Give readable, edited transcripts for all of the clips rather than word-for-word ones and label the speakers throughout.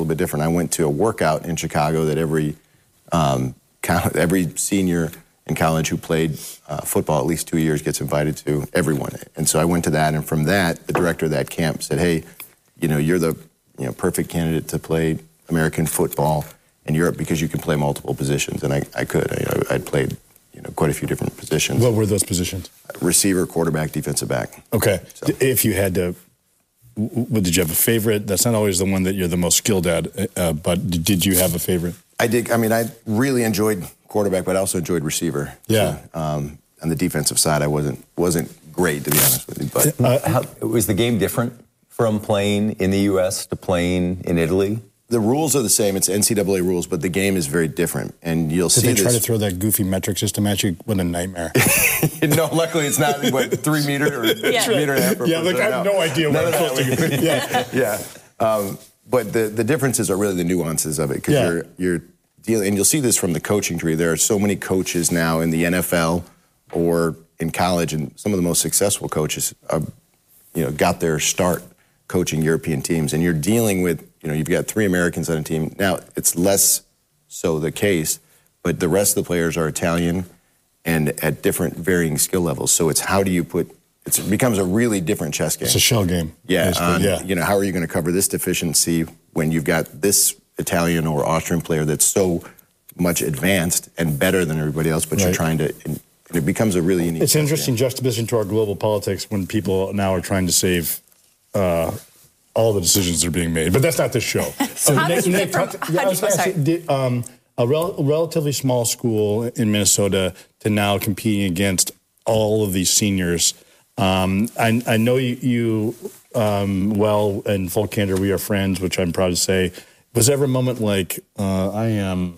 Speaker 1: little bit different. I went to a workout in Chicago that every senior in college who played football at least 2 years gets invited to, everyone. And so I went to that, and from that, the director of that camp said, hey, you're the perfect candidate to play American football in Europe because you can play multiple positions. And I could. I'd played quite a few different positions.
Speaker 2: What were those positions?
Speaker 1: Receiver, quarterback, defensive back.
Speaker 2: Okay. So. If you had to, did you have a favorite? That's not always the one that you're the most skilled at, but did you have a favorite?
Speaker 1: I did. I mean, I really enjoyed quarterback, but I also enjoyed receiver.
Speaker 2: Yeah.
Speaker 1: So, on the defensive side, I wasn't great, to be honest with you. But
Speaker 3: was the game different from playing in the U.S. to playing in Italy?
Speaker 1: The rules are the same. It's NCAA rules, but the game is very different. And you'll see
Speaker 2: Did they try to throw that goofy metric system at you? What a nightmare.
Speaker 1: No, luckily it's not, 3 meter or meter and a half.
Speaker 2: Yeah, like I have no idea what I'm supposed to do.
Speaker 1: Yeah. But the differences are really the nuances of it, because you're dealing, and you'll see this from the coaching tree. There are so many coaches now in the NFL or in college, and some of the most successful coaches got their start coaching European teams, and you're dealing with, you've got 3 Americans on a team. Now, it's less so the case, but the rest of the players are Italian and at different varying skill levels. So it's how do you it becomes a really different chess game.
Speaker 2: It's a shell game.
Speaker 1: Yeah. How are you going to cover this deficiency when you've got this Italian or Austrian player that's so much advanced and better than everybody else, but you're trying to, and it becomes a really unique.
Speaker 2: It's an interesting juxtaposition to our global politics when people now are trying to save all the decisions that are being made. But that's not this show.
Speaker 4: So how did you get from...
Speaker 2: A relatively small school in Minnesota to now competing against all of these seniors. I know you well, and full candor, we are friends, which I'm proud to say. Was there ever a moment like, I am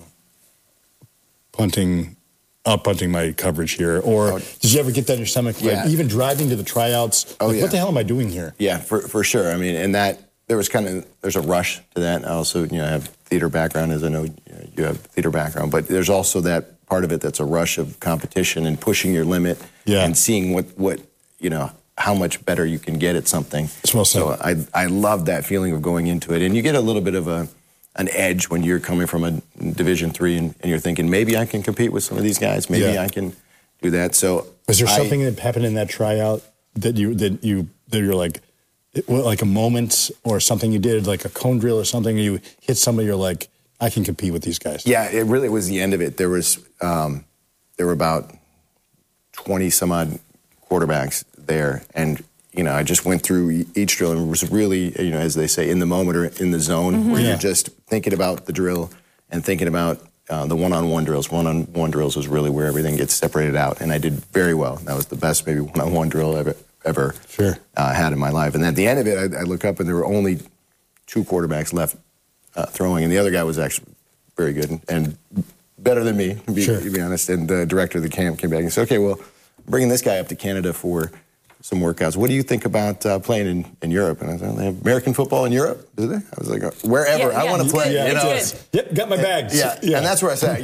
Speaker 2: punting my coverage here? Or did you ever get that in your stomach?
Speaker 1: Yeah.
Speaker 2: Like, even driving to the tryouts? What the hell am I doing here?
Speaker 1: Yeah, for sure. I mean, and that, there's a rush to that. I also, I have theater background, as I know you have theater background, but there's also that part of it that's a rush of competition and pushing your limit and seeing what how much better you can get at something. So I love that feeling of going into it, and you get a little bit of an edge when you're coming from a Division III and you're thinking, maybe I can compete with some of these guys, maybe I can do that. So
Speaker 2: was there something that happened in that tryout that you're like a moment or something you did, like a cone drill or something, you hit somebody, you're like, I can compete with these guys?
Speaker 1: Yeah, it really was the end of it. There were about 20 some odd quarterbacks there, and I just went through each drill and was really, as they say, in the moment or in the zone, where you're just thinking about the drill and thinking about the one-on-one drills. One-on-one drills is really where everything gets separated out, and I did very well. That was the best maybe one-on-one drill ever had in my life. And at the end of it, I look up and there were only 2 quarterbacks left throwing, and the other guy was actually very good and better than me, to be honest. And the director of the camp came back and said, okay, well, I'm bringing this guy up to Canada for some workouts. What do you think about playing in Europe? And I said, they have American football in Europe, do they? I was like, wherever. I want to play.
Speaker 2: Yep, got my bags.
Speaker 1: And that's where I said,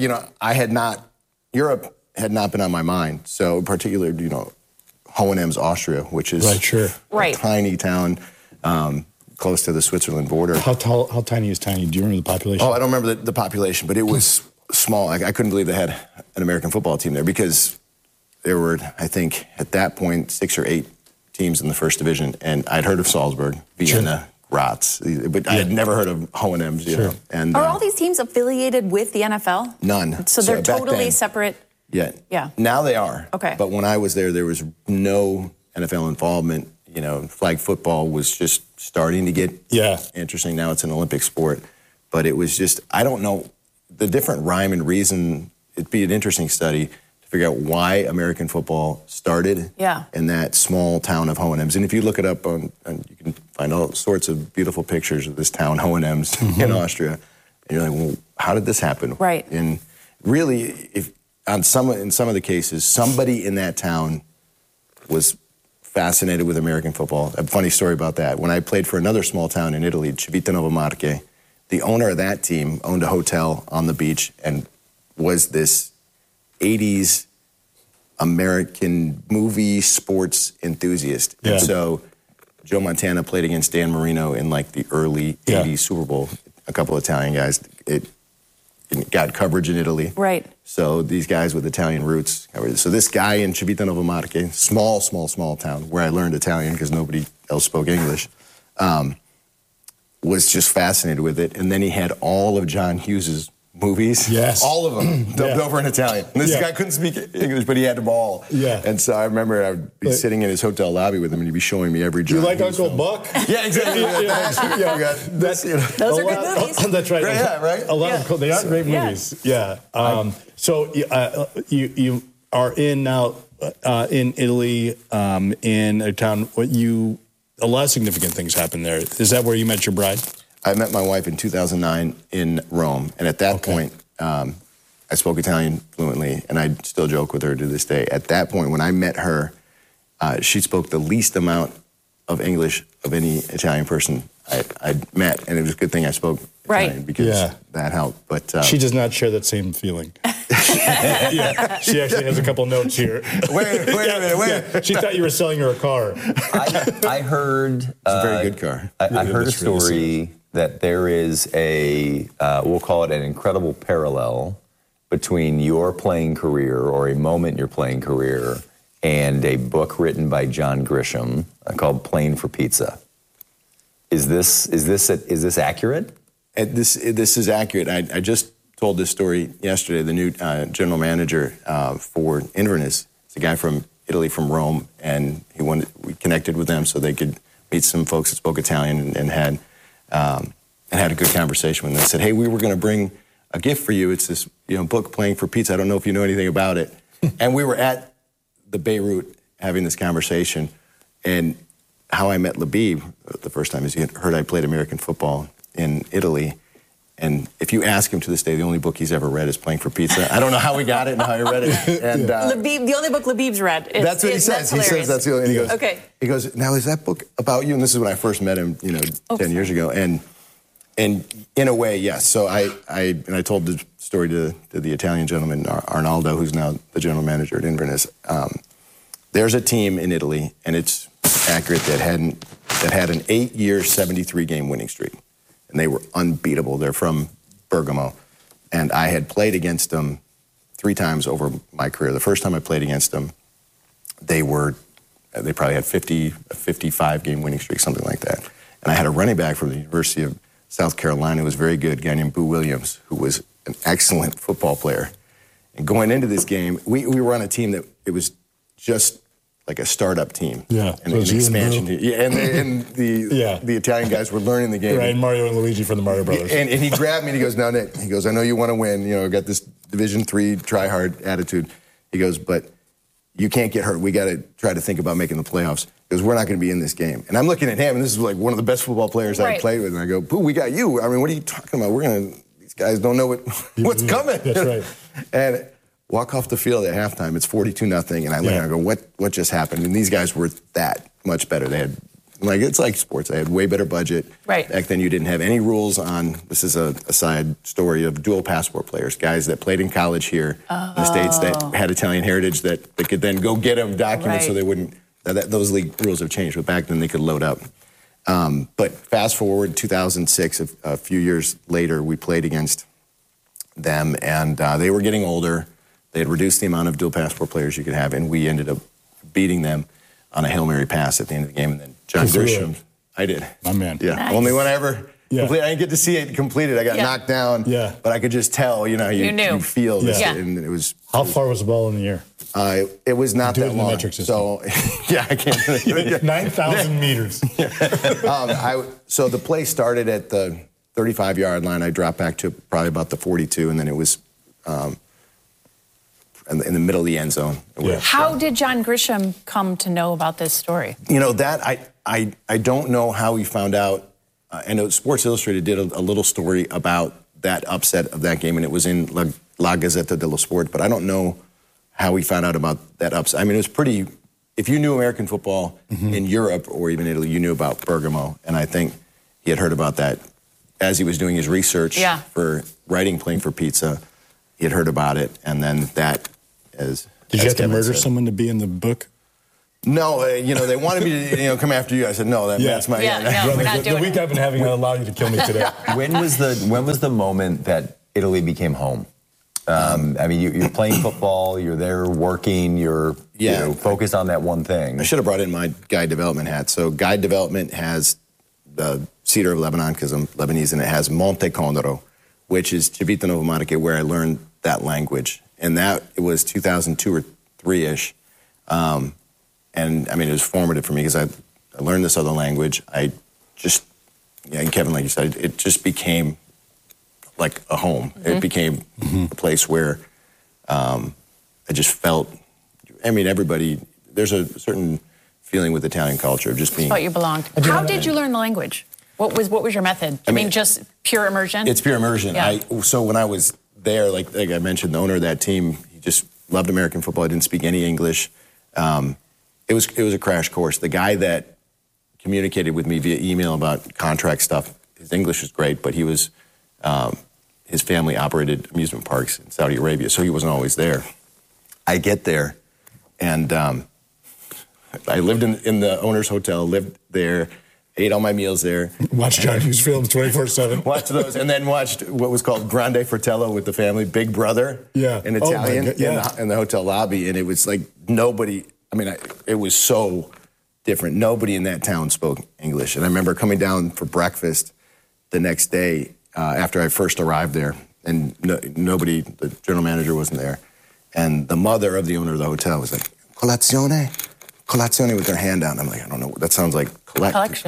Speaker 1: Europe had not been on my mind. So particularly, Hohenems, Austria, which is a tiny town close to the Switzerland border.
Speaker 2: How tiny is tiny? Do you remember the population?
Speaker 1: Oh, I don't remember the population, but it was small. I couldn't believe they had an American football team there, because there were, I think, at that point, 6 or 8 teams in the first division, and I'd heard of Salzburg, Vienna, Graz, but I had never heard of Hohenems. And
Speaker 4: are all these teams affiliated with the NFL?
Speaker 1: None.
Speaker 4: So they're totally separate.
Speaker 1: Yeah. Now they are.
Speaker 4: Okay.
Speaker 1: But when I was there was no NFL involvement. Flag football was just starting to get interesting. Now it's an Olympic sport. But it was just, I don't know, the different rhyme and reason. It'd be an interesting study to figure out why American football started in that small town of Hohenems. And if you look it up, you can find all sorts of beautiful pictures of this town, Hohenems, in Austria. And you're like, well, how did this happen?
Speaker 4: Right.
Speaker 1: And really, in some of the cases, somebody in that town was fascinated with American football. A funny story about that. When I played for another small town in Italy, Civitanovo Marche, the owner of that team owned a hotel on the beach and was this 80s American movie sports enthusiast. And so Joe Montana played against Dan Marino in like the early 80s Super Bowl. a couple of Italian guys. It got coverage in Italy.
Speaker 4: Right.
Speaker 1: So these guys with Italian roots. So this guy in Civitanovo Marche, small town where I learned Italian because nobody else spoke English, was just fascinated with it. And then he had all of John Hughes's movies.
Speaker 2: Yes.
Speaker 1: All of them dubbed over in Italian. And this
Speaker 2: Yeah.
Speaker 1: guy couldn't speak English, but he had them all.
Speaker 2: Yeah.
Speaker 1: And so I remember I would be sitting in his hotel lobby with him, and he'd be showing me every John
Speaker 2: You like
Speaker 1: Hughes
Speaker 2: Uncle
Speaker 1: film.
Speaker 2: Buck?
Speaker 1: Yeah, exactly.
Speaker 2: That's,
Speaker 4: Those are good movies.
Speaker 2: That's right.
Speaker 1: Yeah, right?
Speaker 2: A lot of they are great
Speaker 4: Yeah.
Speaker 2: movies. Yeah. So you are in now in Italy, in a town. A lot of significant things happened there. Is that where you met your bride?
Speaker 1: I met my wife in 2009 in Rome, and at that point, I spoke Italian fluently, and I still joke with her to this day. At that point, when I met her, she spoke the least amount of English of any Italian person I'd met, and it was a good thing I spoke Italian because that helped. But
Speaker 2: she does not share that same feeling. Yeah, she actually has a couple notes here.
Speaker 1: Wait a minute.
Speaker 2: Yeah, she thought you were selling her a car.
Speaker 3: I heard
Speaker 1: It's a very good car.
Speaker 3: I heard a
Speaker 2: that's really
Speaker 3: story that there is we'll call it an incredible parallel between your playing career or a moment in your playing career and a book written by John Grisham called Playing for Pizza. Is this accurate?
Speaker 1: This is accurate. I just told this story yesterday. The new general manager for Inverness, it's a guy from Italy, from Rome, and we connected with them so they could meet some folks that spoke Italian and had a good conversation with them. They said, "Hey, we were going to bring a gift for you. It's this book, Playing for Pizza. I don't know if you know anything about it." And we were at the Beirut having this conversation, and how I met Labib the first time is he had heard I played American football in Italy. And if you ask him to this day, the only book he's ever read is Playing for Pizza. I don't know how he got it and how he read it. And
Speaker 4: Labib, the only book Labib's read.
Speaker 1: That's what he says. He says that's the only. And he goes,
Speaker 4: okay.
Speaker 1: He goes, now is that book about you? And this is when I first met him, 10 years ago. And in a way, yes. So I told the story to the Italian gentleman Arnaldo, who's now the general manager at Inverness. There's a team in Italy, and it's accurate, that had an 8-year, 73-game winning streak. And they were unbeatable. They're from Bergamo. And I had played against them 3 times over my career. The first time I played against them, they probably had a 55-game winning streak, something like that. And I had a running back from the University of South Carolina who was very good, a guy named Boo Williams, who was an excellent football player. And going into this game, we were on a team that it was just like a startup team.
Speaker 2: Yeah.
Speaker 1: And an expansion team. Yeah, and the Italian guys were learning the game.
Speaker 2: Right, Mario and Luigi from the Mario Brothers.
Speaker 1: And he grabbed me and he goes, "Now, Nick," he goes, "I know you want to win. I've got this Division III try-hard attitude." He goes, "But you can't get hurt. We got to try to think about making the playoffs because we're not going to be in this game." And I'm looking at him, and this is like one of the best football players I've played with. And I go, "Boo, we got you. I mean, what are you talking about? These guys don't know what's coming."
Speaker 2: That's right.
Speaker 1: And walk off the field at halftime. It's 42-0, and I look and I go, "What just happened?" And these guys were that much better. They had, it's like sports. They had way better budget.
Speaker 4: Right.
Speaker 1: Back then, you didn't have any rules on. This is a side story of dual passport players, guys that played in college here in the States that had Italian heritage that could then go get them documents so they wouldn't. Those league rules have changed, but back then they could load up. But fast forward 2006, a few years later, we played against them, and they were getting older. They had reduced the amount of dual passport players you could have, and we ended up beating them on a Hail Mary pass at the end of the game. And then John Grisham, I did.
Speaker 2: My man.
Speaker 1: Yeah,
Speaker 4: Nice.
Speaker 1: only one I ever completed. I didn't get to see it completed. I got knocked down, but I could just tell, you
Speaker 4: knew.
Speaker 1: feel this.
Speaker 4: Yeah.
Speaker 1: And it was.
Speaker 2: How far was the ball in the air?
Speaker 1: It was not
Speaker 2: Do it
Speaker 1: that
Speaker 2: in the
Speaker 1: long.
Speaker 2: metric system.
Speaker 1: So, I can't.
Speaker 2: 9,000 meters.
Speaker 1: So the play started at the 35-yard line. I dropped back to probably about the 42, and then it was in the middle of the end zone.
Speaker 4: How did John Grisham come to know about this story?
Speaker 1: That I don't know how he found out. I know Sports Illustrated did a little story about that upset of that game, and it was in La Gazzetta dello Sport, but I don't know how he found out about that upset. I mean, it was pretty. If you knew American football in Europe or even Italy, you knew about Bergamo, and I think he had heard about that as he was doing his research for writing Playing for Pizza. He had heard about it, and then that as.
Speaker 2: Did you have to
Speaker 1: Kevin
Speaker 2: murder
Speaker 1: said,
Speaker 2: someone to be in the book?
Speaker 1: No, they wanted me to, come after you. I said, no, that's my.
Speaker 4: Yeah, no, we're not
Speaker 2: the
Speaker 4: doing
Speaker 2: week
Speaker 4: it.
Speaker 2: I've been having, I'll allow you to kill me today.
Speaker 3: When was the moment that Italy became home? I mean, you're playing football, you're there working, you're focused on that one thing.
Speaker 1: I should have brought in my guide development hat. So guide development has the Cedar of Lebanon, because I'm Lebanese, and it has Monte Condoro, which is Civita Novomatica, where I learned that language. And it was 2002 or 3-ish. And I mean, it was formative for me because I learned this other language. I just, and Kevin, like you said, it just became like a home. Mm-hmm. It became a place where I just felt, I mean, everybody, there's a certain feeling with Italian culture of just being.
Speaker 4: Thought you belonged. How did you learn the language? What was your method? I mean, just pure immersion?
Speaker 1: It's pure immersion.
Speaker 4: Yeah.
Speaker 1: So when I was there, like I mentioned, the owner of that team, he just loved American football. I didn't speak any English. It was a crash course. The guy that communicated with me via email about contract stuff, his English was great, but he was his family operated amusement parks in Saudi Arabia, so he wasn't always there. I get there, and I lived in the owner's hotel, lived there, ate all my meals there.
Speaker 2: Watched John Hughes films 24/7.
Speaker 1: Watched those, and then watched what was called Grande Fratello with the family, Big Brother, in Italian, in the hotel lobby, and it was like nobody. I mean, it was so different. Nobody in that town spoke English, and I remember coming down for breakfast the next day after I first arrived there, and nobody, the general manager wasn't there, and the mother of the owner of the hotel was like, colazione with their hand out. And I'm like, I don't know, that sounds like
Speaker 4: collection.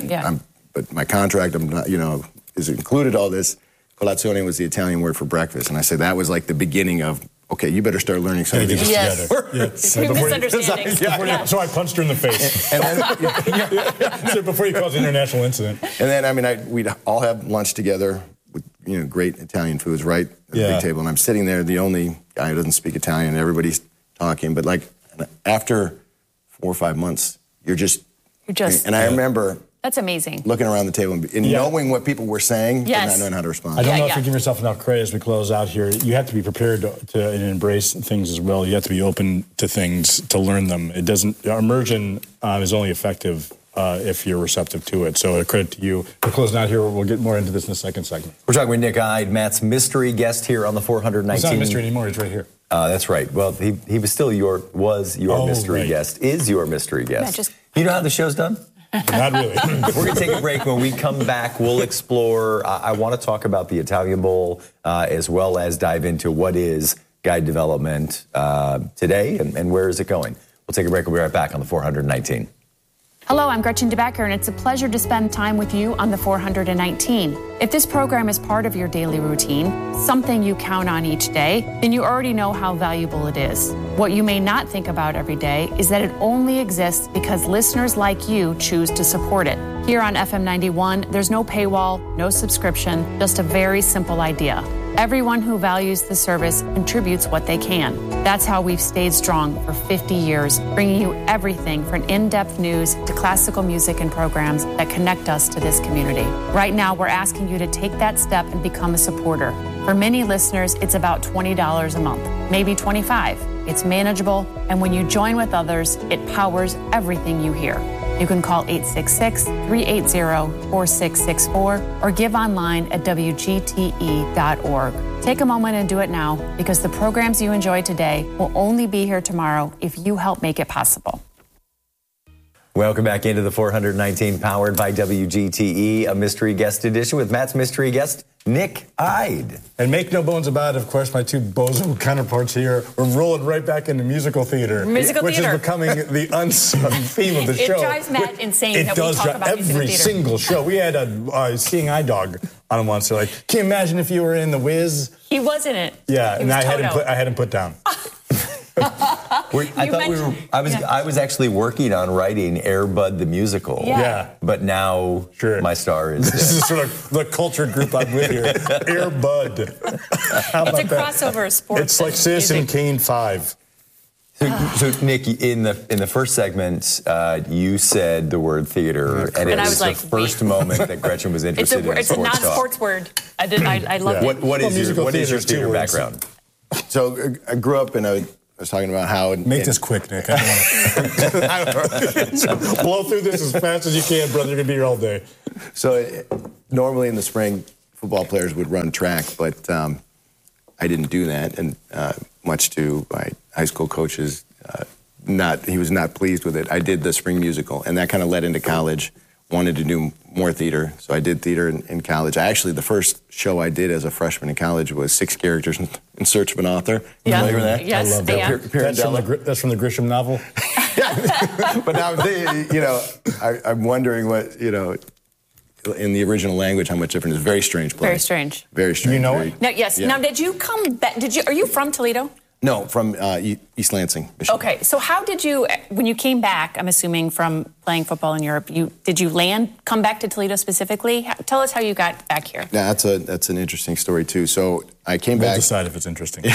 Speaker 1: But my contract, I'm not, is included all this. Colazione was the Italian word for breakfast, and I said that was like the beginning of, okay, you better start learning some of these.
Speaker 4: Yes.
Speaker 2: Yes.
Speaker 4: Misunderstandings.
Speaker 2: So I punched her in the face.
Speaker 1: And then,
Speaker 2: So before you caused an international incident.
Speaker 1: and then, I mean, we'd all have lunch together with, great Italian foods, right? At the big table. And I'm sitting there, the only guy who doesn't speak Italian, everybody's talking. But like, after 4 or 5 months, you're just. And I remember.
Speaker 4: That's amazing.
Speaker 1: Looking around the table and knowing what people were saying, but not knowing how to respond.
Speaker 2: I don't know if you give yourself enough credit as we close out here. You have to be prepared to embrace things as well. You have to be open to things, to learn them. Immersion is only effective if you're receptive to it. So a credit to you. We're closing out here. We'll get more into this in the second segment.
Speaker 3: We're talking with Nick Ide, Matt's mystery guest here on the 419.
Speaker 2: It's not a mystery anymore. It's right here.
Speaker 3: That's right. Well, he was still your mystery guest, is your mystery guest. You know how the show's done?
Speaker 2: Not really.
Speaker 3: We're going to take a break. When we come back, we'll explore. I want to talk about the Italian Bowl as well as dive into what is guide development today and where is it going. We'll take a break. We'll be right back on the 419.
Speaker 4: Hello, I'm Gretchen DeBecker, and it's a pleasure to spend time with you on the 419. If this program is part of your daily routine, something you count on each day, then you already know how valuable it is. What you may not think about every day is that it only exists because listeners like you choose to support it. Here on FM 91, there's no paywall, no subscription, just a very simple idea. Everyone who values the service contributes what they can. That's how we've stayed strong for 50 years, bringing you everything from in-depth news to classical music and programs that connect us to this community. Right now, we're asking you to take that step and become a supporter. For many listeners, it's about $20 a month, maybe $25. It's manageable, and when you join with others, it powers everything you hear. You can call 866-380-4664 or give online at WGTE.org. Take a moment and do it now, because the programs you enjoy today will only be here tomorrow if you help make it possible.
Speaker 3: Welcome back into the 419, powered by WGTE, a mystery guest edition with Matt's mystery guest, Nick Ide.
Speaker 2: And make no bones about it, of course, my two bozo counterparts here are rolling right back into musical theater. Which is becoming the unsung theme of the show.
Speaker 4: It drives Matt insane that we talk about
Speaker 2: every single show. We had a seeing eye dog on once. So, like, can you imagine if you were in The Wiz?
Speaker 4: He was in it.
Speaker 2: Yeah, and I had him put down.
Speaker 3: I was actually working on writing Air Bud the musical.
Speaker 2: Yeah.
Speaker 3: But now my star is
Speaker 2: This is sort of the culture group I'm with here. Air Bud.
Speaker 4: It's a crossover of sports.
Speaker 2: It's like Citizen Kane 5.
Speaker 3: So Nick, in the first segment, you said the word theater, and it was
Speaker 4: like,
Speaker 3: the first moment that Gretchen was interested in
Speaker 4: it's
Speaker 3: sports
Speaker 4: a non-sports word. I love it.
Speaker 3: What is your theater background?
Speaker 1: So I grew up in a was talking about how
Speaker 2: Make this quick, Nick. I don't want to blow through this as fast as you can, brother. You're gonna be here all day.
Speaker 1: So normally in the spring, football players would run track, but I didn't do that, and much to my high school coaches, he was not pleased with it. I did the spring musical, and that kind of led into college. Wanted to do more theater, so I did theater in college. The first show I did as a freshman in college was 6 characters in search of an author.
Speaker 4: Yeah.
Speaker 1: Familiar with that?
Speaker 4: Yes,
Speaker 2: I love that.
Speaker 4: yeah.
Speaker 2: That's from the Grisham novel.
Speaker 1: But now, I'm wondering what, in the original language, how much different it is. Very strange play.
Speaker 4: Very strange.
Speaker 1: Very strange.
Speaker 2: You know
Speaker 1: very,
Speaker 2: it?
Speaker 4: Now, yes.
Speaker 1: Yeah.
Speaker 4: Now, did you come back? Are you from Toledo?
Speaker 1: No, from East Lansing, Michigan.
Speaker 4: Okay, so how did you, when you came back, I'm assuming from playing football in Europe, did you come back to Toledo specifically? Tell us how you got back here.
Speaker 1: Yeah, that's an interesting story too. So I came
Speaker 2: We'll
Speaker 1: back.
Speaker 2: decide if it's interesting.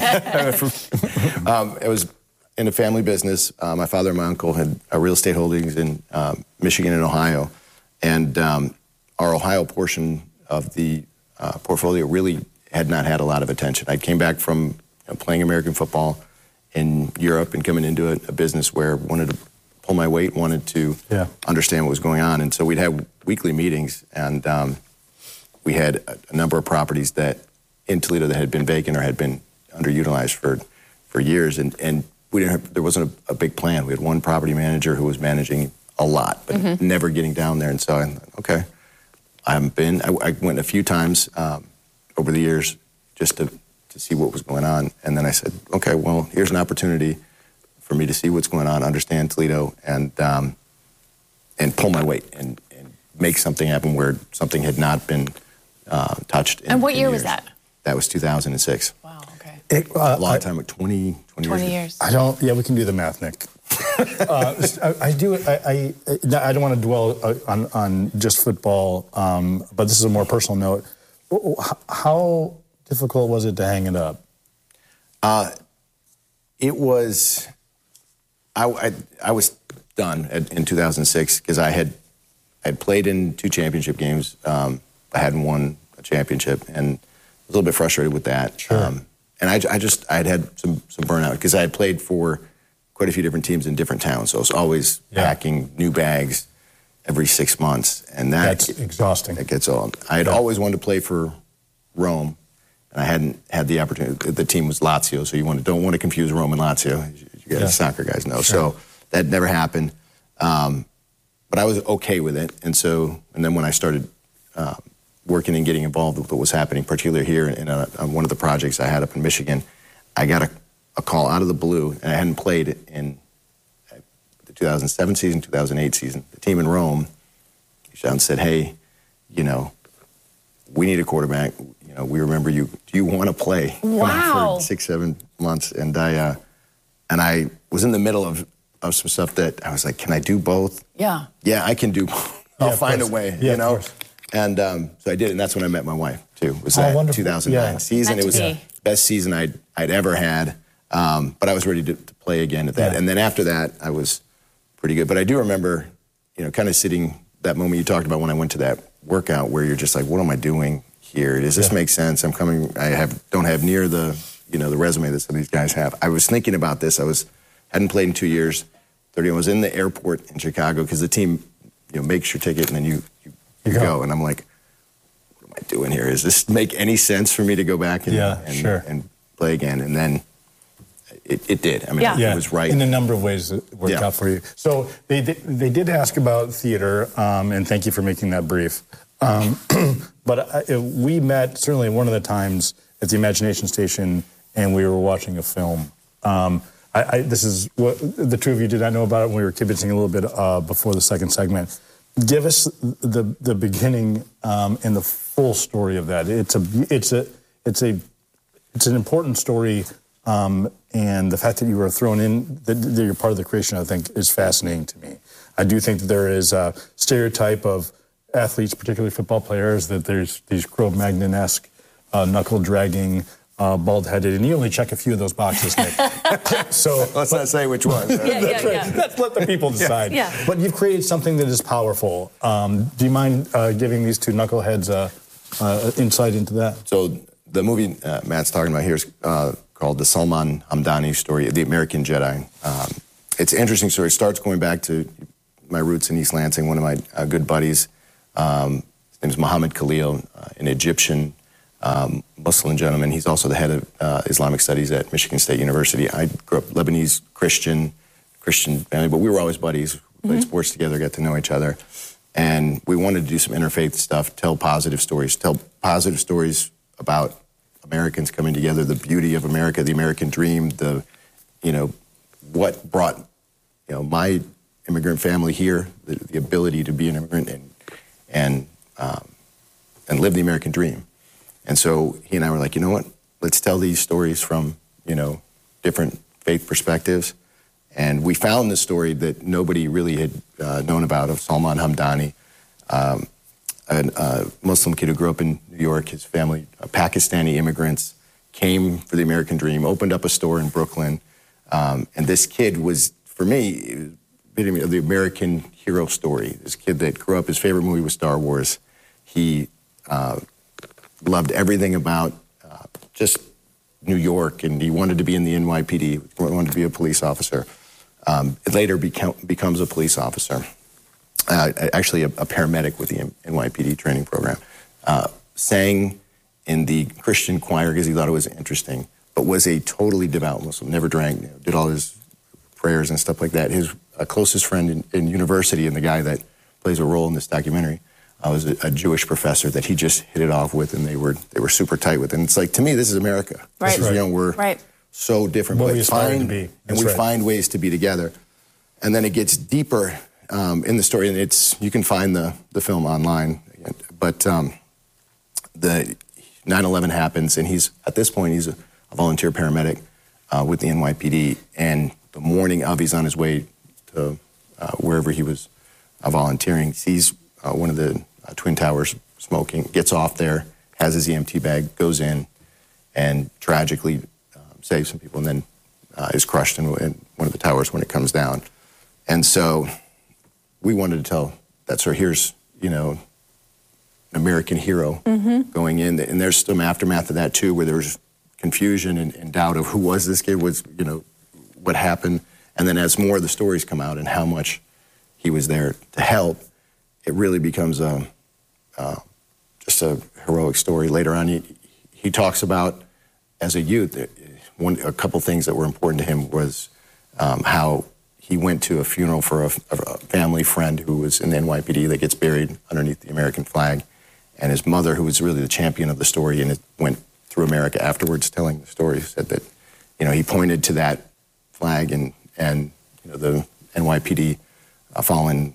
Speaker 1: It was in a family business. My father and my uncle had real estate holdings in Michigan and Ohio, and our Ohio portion of the portfolio really had not had a lot of attention. I came back from playing American football in Europe and coming into a business where I wanted to pull my weight, wanted to understand what was going on. And so we'd have weekly meetings, and we had a number of properties that in Toledo that had been vacant or had been underutilized for years. And we there wasn't a big plan. We had one property manager who was managing a lot, but never getting down there. And so I thought, okay, I went a few times over the years just to see what was going on. And then I said, okay, well, here's an opportunity for me to see what's going on, understand Toledo, and pull my weight and make something happen where something had not been touched in,
Speaker 4: and what year
Speaker 1: years.
Speaker 4: was that?
Speaker 1: That was 2006.
Speaker 4: Wow, okay.
Speaker 1: A long time, 20
Speaker 4: years.
Speaker 2: I don't. Yeah, we can do the math, Nick. I don't want to dwell on just football, but this is a more personal note. How difficult was it to hang it up?
Speaker 1: It was. I was done in 2006 because I had played in 2 championship games. I hadn't won a championship, and I was a little bit frustrated with that.
Speaker 2: Sure.
Speaker 1: And I'd had some burnout because I had played for quite a few different teams in different towns, so I was always packing new bags every 6 months, and
Speaker 2: That's exhausting.
Speaker 1: That gets old. I had always wanted to play for Rome, and I hadn't had the opportunity. The team was Lazio, so don't want to confuse Rome and Lazio. You guys, soccer guys know.
Speaker 2: Sure.
Speaker 1: So that never happened. But I was okay with it, and then when I started working and getting involved with what was happening, particularly here on one of the projects I had up in Michigan, I got a call out of the blue, and I hadn't played in the 2007 season, 2008 season. The team in Rome reached out and said, hey, we need a quarterback. We remember you. Do you want to play?
Speaker 4: Wow.
Speaker 1: For 6-7 months. And I was in the middle of some stuff that I was like, can I do both?
Speaker 4: Yeah.
Speaker 1: Yeah, I can do both. I'll find a way,
Speaker 2: Yeah, of course.
Speaker 1: And so I did, and that's when I met my wife, too. It was
Speaker 2: wonderful.
Speaker 1: 2009 season.
Speaker 4: Meant
Speaker 1: It was
Speaker 4: to
Speaker 1: the
Speaker 4: be.
Speaker 1: best season I'd ever had. But I was ready to play again at that.
Speaker 2: Yeah.
Speaker 1: And then after that, I was pretty good. But I do remember, kind of sitting, that moment you talked about when I went to that workout where you're just like, what am I doing here? Does this make sense? I'm coming, don't have near the, the resume that some of these guys have. I was thinking about this. Hadn't played in 2 years. I was in the airport in Chicago because the team, makes your ticket and then you go. And I'm like, what am I doing here? Does this make any sense for me to go back and play again? And then it did. I mean, it was right.
Speaker 2: In a number of ways it worked out for you. So they did ask about theater, and thank you for making that brief. But we met certainly one of the times at the Imagination Station, and we were watching a film. This is what the two of you did not know about it when we were kibitzing a little bit before the second segment. Give us the beginning and the full story of that. It's an important story, and the fact that you were thrown in, that you're part of the creation, I think, is fascinating to me. I do think that there is a stereotype of athletes, particularly football players, that there's these Cro-Magnon-esque, knuckle-dragging, bald-headed, and you only check a few of those boxes, Nick. So
Speaker 1: let's not say which one.
Speaker 2: Let's let the people decide.
Speaker 4: Yeah.
Speaker 2: But you've created something that is powerful. Do you mind giving these two knuckleheads insight into that?
Speaker 1: So the movie Matt's talking about here is called the Salman Hamdani story, The American Jedi. It's an interesting story. It starts going back to my roots in East Lansing. One of my good buddies, his name is Muhammad Khalil, an Egyptian Muslim gentleman. He's also the head of Islamic Studies at Michigan State University. I grew up Lebanese, Christian family, but we were always buddies. We played sports together, got to know each other. And we wanted to do some interfaith stuff, tell positive stories about Americans coming together, the beauty of America, the American dream, what brought, my immigrant family here, the ability to be an immigrant and live the American dream. And so he and I were like, you know what? Let's tell these stories from, different faith perspectives. And we found this story that nobody really had known about of Salman Hamdani, a Muslim kid who grew up in New York. His family, Pakistani immigrants, came for the American dream, opened up a store in Brooklyn. And this kid was, for me, the American hero story. This kid that grew up, his favorite movie was Star Wars. He loved everything about just New York, and he wanted to be in the NYPD, wanted to be a police officer. Later becomes a police officer, actually a paramedic with the NYPD training program. Sang in the Christian choir because he thought it was interesting, but was a totally devout Muslim, never drank, did all his prayers and stuff like that. His closest friend in university, and the guy that plays a role in this documentary, was a Jewish professor that he just hit it off with, and they were super tight with. And it's like, to me, this is America.
Speaker 4: Right.
Speaker 1: This is, we're
Speaker 4: right.
Speaker 1: so different.
Speaker 2: What we aspire to be.
Speaker 1: And we find ways to be together. And then it gets deeper in the story, and you can find the film online. But the 9/11 happens, and at this point, he's a volunteer paramedic with the NYPD. And the morning of, he's on his way to wherever he was volunteering, sees one of the Twin Towers smoking, gets off there, has his EMT bag, goes in, and tragically saves some people, and then is crushed in one of the towers when it comes down. And so we wanted to tell that story. Here's, an American hero going in, and there's some aftermath of that too, where there was confusion and doubt of who was this kid, what happened. And then as more of the stories come out and how much he was there to help, it really becomes just a heroic story. Later on, he talks about, as a youth, a couple things that were important to him was how he went to a funeral for a family friend who was in the NYPD that gets buried underneath the American flag, and his mother, who was really the champion of the story and it went through America afterwards telling the story, said that he pointed to that flag and the NYPD fallen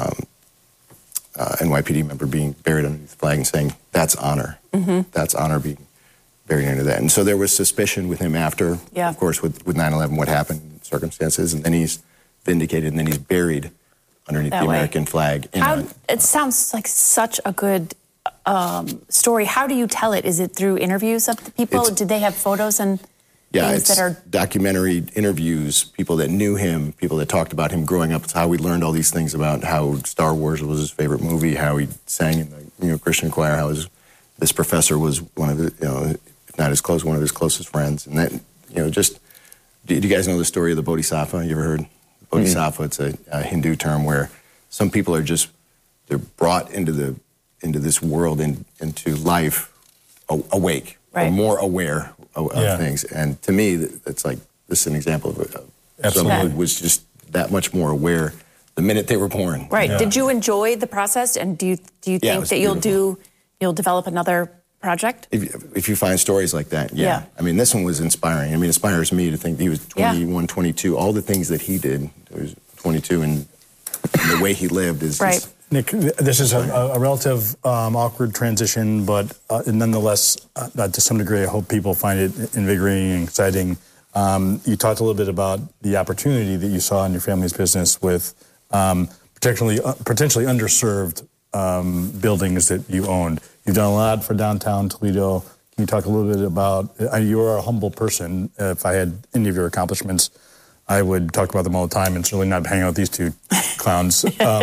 Speaker 1: NYPD member being buried underneath the flag and saying, that's honor. That's honor being buried under that. And so there was suspicion with him after, of course, with 9/11, what happened, circumstances, and then he's vindicated, and then he's buried underneath the American flag.
Speaker 4: It sounds like such a good story. How do you tell it? Is it through interviews of the people? Did they have photos and things that are...
Speaker 1: documentary interviews, people that knew him, people that talked about him growing up. It's how we learned all these things about how Star Wars was his favorite movie, how he sang in the Christian choir, how this professor was one of the, if not one of his closest friends. And that, do you guys know the story of the Bodhisattva? You ever heard? Bodhisattva, it's a Hindu term where some people they're brought into this world, into life awake, or more aware of things. And to me, it's like, this is an example of someone who was just that much more aware the minute they were born.
Speaker 4: Right. Yeah. Did you enjoy the process? And do you think that you'll develop another project?
Speaker 1: If you find stories like that, I mean, this one was inspiring. I mean, it inspires me to think he was 21, 22. All the things that he did, he was 22, and the way he lived is just...
Speaker 2: Nick, this is a relative awkward transition, but nonetheless, to some degree, I hope people find it invigorating and exciting. You talked a little bit about the opportunity that you saw in your family's business with potentially underserved buildings that you owned. You've done a lot for downtown Toledo. Can you talk a little bit about, you're a humble person. If I had any of your accomplishments, I would talk about them all the time, and certainly not hang out with these two clowns.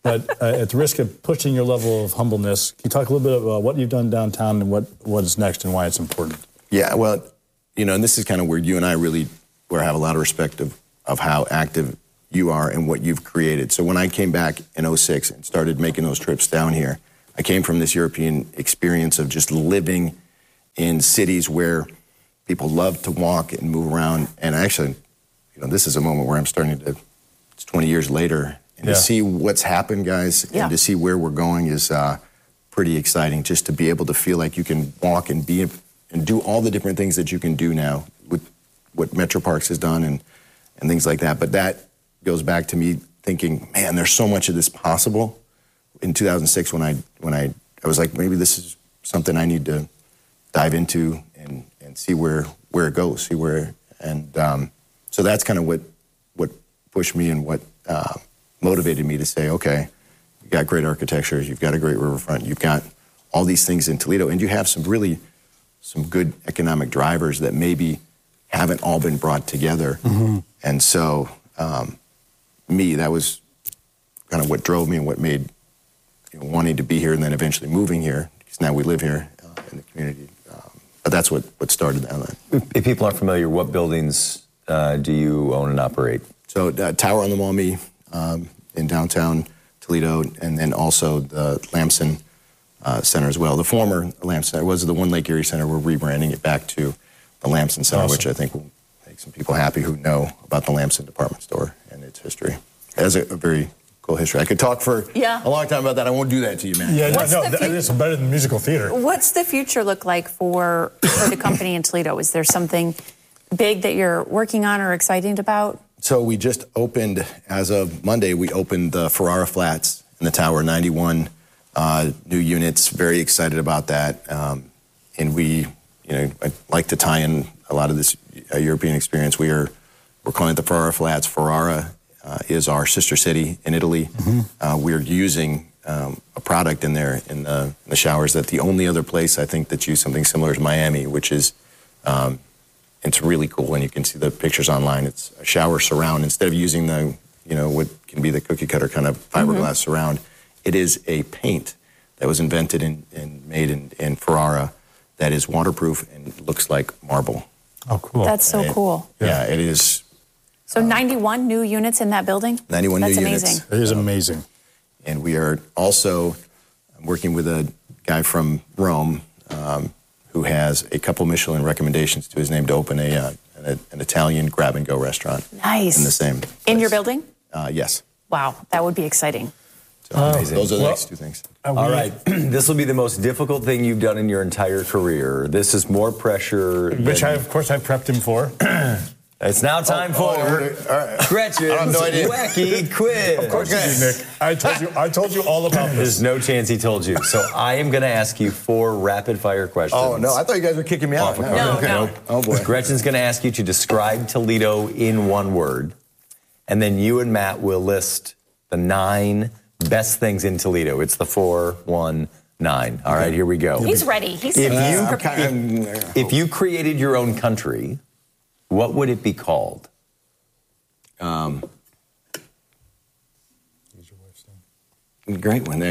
Speaker 2: But at the risk of pushing your level of humbleness, can you talk a little bit about what you've done downtown and what is next and why it's important?
Speaker 1: Yeah, well, and this is kind of where you and I where I have a lot of respect of how active you are and what you've created. So when I came back in 2006 and started making those trips down here, I came from this European experience of just living in cities where people love to walk and move around. And actually, this is a moment where I'm starting to, it's 20 years later, and to see what's happened, guys, and to see where we're going is pretty exciting, just to be able to feel like you can walk and be and do all the different things that you can do now with what Metro Parks has done and things like that. But that goes back to me thinking, man, there's so much of this possible. In 2006, when I was like, maybe this is something I need to dive into and see where it goes, so that's kind of what pushed me and what motivated me to say, okay, you've got great architecture, you've got a great riverfront, you've got all these things in Toledo, and you have some good economic drivers that maybe haven't all been brought together. Mm-hmm. And so that was kind of what drove me and what made wanting to be here and then eventually moving here, because now we live here in the community. But that's what started that.
Speaker 3: If people aren't familiar, what buildings do you own and operate? So
Speaker 1: Tower on the Maumee in downtown Toledo, and then also the Lamson Center as well. The former Lamson Center was the One Lake Erie Center. We're rebranding it back to the Lamson Center, which I think will make some people happy who know about the Lamson department store and its history. It has a very cool history. I could talk for a long time about that. I won't do that to you, man.
Speaker 2: Yeah, it's better than musical theater.
Speaker 5: What's the future look like for the company in Toledo? Is there something big that you're working on or excited about?
Speaker 1: So we just opened, as of Monday, we opened the Ferrara Flats in the tower, 91 new units. Very excited about that. And we, I'd like to tie in a lot of this European experience. We're calling it the Ferrara Flats. Ferrara is our sister city in Italy. Mm-hmm. We're using a product in there in the showers that the only other place I think that used something similar is Miami, which is it's really cool, and you can see the pictures online. It's a shower surround. Instead of using the what can be the cookie cutter kind of fiberglass surround, it is a paint that was invented and made in Ferrara that is waterproof and looks like marble.
Speaker 2: Oh, cool!
Speaker 5: That's so cool.
Speaker 1: Yeah, it is.
Speaker 5: So 91 new units in that building?
Speaker 1: 91 new units.
Speaker 5: That's amazing.
Speaker 2: It is amazing.
Speaker 1: And we are also working with a guy from Rome who has a couple Michelin recommendations to his name to open an Italian grab-and-go restaurant.
Speaker 5: Nice.
Speaker 1: In the same place.
Speaker 5: In your building?
Speaker 1: Yes.
Speaker 5: Wow, that would be exciting.
Speaker 1: So amazing. Those are the next two things.
Speaker 3: All right. This will be the most difficult thing you've done in your entire career. This is more pressure.
Speaker 2: Which, of course, I prepped him for.
Speaker 3: It's now time for Gretchen's Wacky Quiz.
Speaker 2: Of course you do, Nick. I told you all about this.
Speaker 3: There's no chance he told you. So I am going to ask you 4 rapid-fire questions.
Speaker 1: Oh, no. I thought you guys were kicking me out.
Speaker 5: No.
Speaker 1: Oh, boy.
Speaker 3: Gretchen's going to ask you to describe Toledo in one word. And then you and Matt will list the 9 best things in Toledo. It's the 4, 1, 9. All right, here we go.
Speaker 5: He's ready. He's
Speaker 3: prepared. If you created your own country, what would it be called?
Speaker 1: Great one.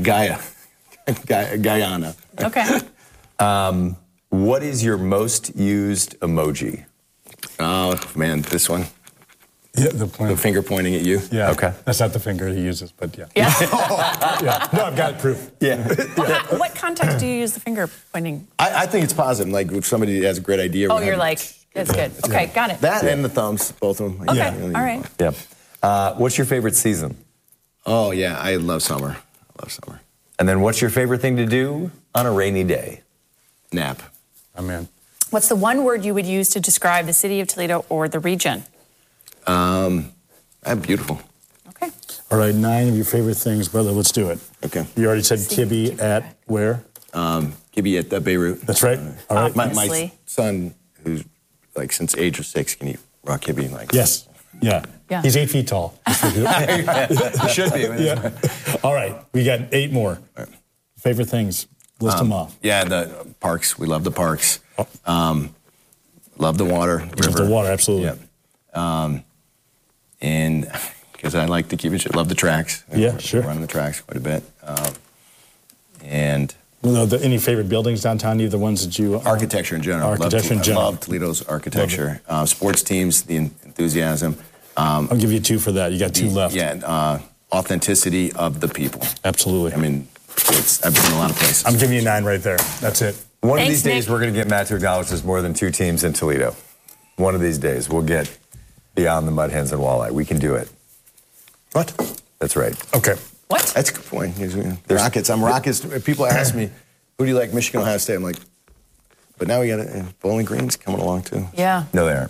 Speaker 1: Guyana.
Speaker 5: Okay.
Speaker 3: What is your most used emoji?
Speaker 1: Oh, man, this one.
Speaker 2: Yeah,
Speaker 1: the finger pointing at you.
Speaker 2: Yeah.
Speaker 3: Okay.
Speaker 2: That's not the finger he uses, but yeah.
Speaker 5: Yeah.
Speaker 2: Yeah. No, I've got proof.
Speaker 3: Yeah.
Speaker 5: What context do you use the finger pointing?
Speaker 1: I think it's positive. Like if somebody has a great idea.
Speaker 5: Oh, you're like, that's good. Okay, got it.
Speaker 1: That and the thumbs, both of them.
Speaker 5: Okay,
Speaker 1: Yeah.
Speaker 5: all right.
Speaker 3: Yeah. What's your favorite season?
Speaker 1: Oh, yeah, I love summer.
Speaker 3: And then what's your favorite thing to do on a rainy day?
Speaker 1: Nap.
Speaker 2: I'm in.
Speaker 5: What's the one word you would use to describe the city of Toledo or the region?
Speaker 1: Beautiful.
Speaker 5: Okay.
Speaker 2: All right, 9 of your favorite things, brother. Let's do it.
Speaker 1: Okay.
Speaker 2: You already said Kibbe at where?
Speaker 1: Kibbe at Beirut.
Speaker 2: That's right. All right.
Speaker 1: My son, who's like since age of 6, can eat raw kibbe. Like
Speaker 2: Yes. Yeah. He's 8 feet tall.
Speaker 3: You should be.
Speaker 2: Yeah. All right. We got 8 more.
Speaker 1: Right.
Speaker 2: Favorite things. List them off.
Speaker 1: Yeah, the parks. We love the parks. Love the water.
Speaker 2: Love the water, absolutely.
Speaker 1: Yeah. And because I like to keep it. Love the tracks.
Speaker 2: Yeah, sure.
Speaker 1: Running the tracks quite a bit. And
Speaker 2: any favorite buildings downtown? Either ones that you
Speaker 1: architecture in general.
Speaker 2: Architecture in general.
Speaker 1: I love Toledo's architecture. Sports teams, the enthusiasm.
Speaker 2: I'll give you 2 for that. You got 2 left.
Speaker 1: Yeah, authenticity of the people.
Speaker 2: Absolutely.
Speaker 1: I mean, I've been in a lot of places.
Speaker 2: I'm giving you 9 right there. That's it.
Speaker 3: One of these days, we're going to get Matt to acknowledge there's more than 2 teams in Toledo. One of these days, we'll get beyond the Mud Hens and Walleye. We can do it.
Speaker 2: What?
Speaker 3: That's right.
Speaker 2: Okay.
Speaker 5: What?
Speaker 1: That's a good point. Rockets. I'm Rockets. People ask me, who do you like, Michigan, Ohio State? I'm like, but now we got Bowling Green's coming along too.
Speaker 5: Yeah.
Speaker 3: No, they aren't.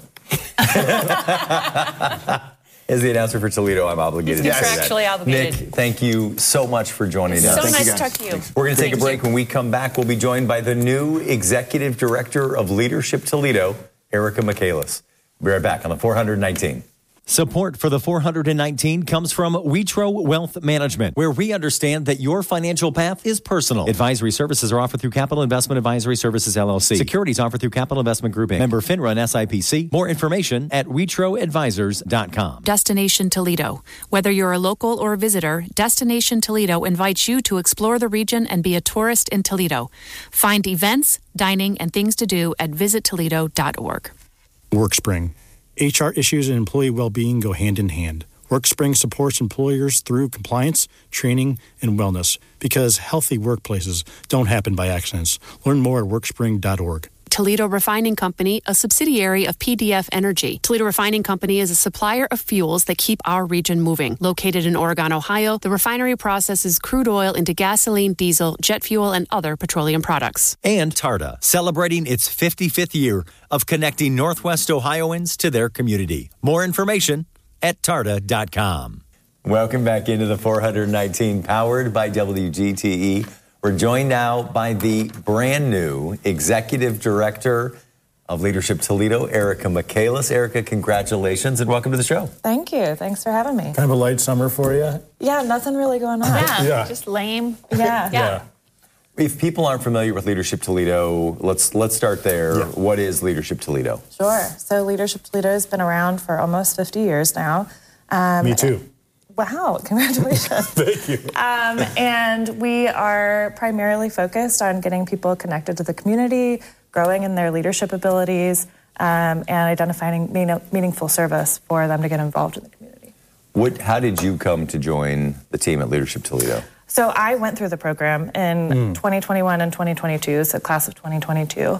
Speaker 3: As the announcer for Toledo, I'm obligated to say that.
Speaker 5: Contractually obligated.
Speaker 3: Nick, thank you so much for joining us.
Speaker 5: So
Speaker 1: Thank
Speaker 5: nice
Speaker 1: you,
Speaker 5: to
Speaker 1: guys.
Speaker 5: talk to you.
Speaker 1: Thanks.
Speaker 3: We're going to take a break. When we come back, we'll be joined by the new Executive Director of Leadership Toledo, Erica Michaelis. We'll be right back on the 419.
Speaker 6: Support for the 419 comes from Witro Wealth Management, where we understand that your financial path is personal. Advisory services are offered through Capital Investment Advisory Services, LLC. Securities offered through Capital Investment Group, Inc. Member FINRA and SIPC. More information at WitroAdvisors.com.
Speaker 4: Destination Toledo. Whether you're a local or a visitor, Destination Toledo invites you to explore the region and be a tourist in Toledo. Find events, dining, and things to do at visittoledo.org.
Speaker 2: WorkSpring. HR issues and employee well-being go hand in hand. WorkSpring supports employers through compliance, training, and wellness because healthy workplaces don't happen by accidents. Learn more at workspring.org.
Speaker 4: Toledo Refining Company, a subsidiary of PDF Energy. Toledo Refining Company is a supplier of fuels that keep our region moving. Located in Oregon, Ohio, the refinery processes crude oil into gasoline, diesel, jet fuel, and other petroleum products.
Speaker 6: And TARTA, celebrating its 55th year of connecting Northwest Ohioans to their community. More information at tarta.com.
Speaker 3: Welcome back into the 419, powered by WGTE. We're joined now by the brand new Executive Director of Leadership Toledo, Erica Michaelis. Erica, congratulations and welcome to the show.
Speaker 7: Thank you. Thanks for having me.
Speaker 2: Kind of a light summer for you?
Speaker 7: Yeah, nothing really going on.
Speaker 2: Yeah.
Speaker 5: Just lame.
Speaker 7: Yeah.
Speaker 3: If people aren't familiar with Leadership Toledo, let's start there.
Speaker 2: Yeah.
Speaker 3: What is Leadership Toledo?
Speaker 7: Sure. So Leadership Toledo has been around for almost 50 years now.
Speaker 2: Me too.
Speaker 7: Wow, congratulations.
Speaker 2: Thank you.
Speaker 7: And we are primarily focused on getting people connected to the community, growing in their leadership abilities, and identifying meaningful service for them to get involved in the community.
Speaker 3: How did you come to join the team at Leadership Toledo?
Speaker 7: So I went through the program in 2021 and 2022, so class of 2022.